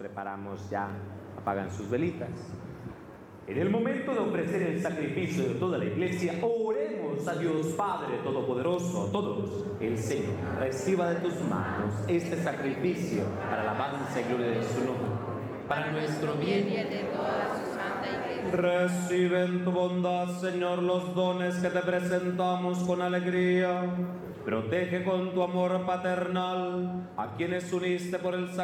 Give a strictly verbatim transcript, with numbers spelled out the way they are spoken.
preparamos ya, apagan sus velitas. En el momento de ofrecer el sacrificio de toda la iglesia, oremos a Dios Padre Todopoderoso. Todos, el Señor reciba de tus manos este sacrificio para la alabanza y gloria de su nombre, para nuestro bien y el de toda su santa iglesia. Recibe en tu bondad, Señor, los dones que te presentamos con alegría. Protege con tu amor paternal a quienes uniste por el sacrificio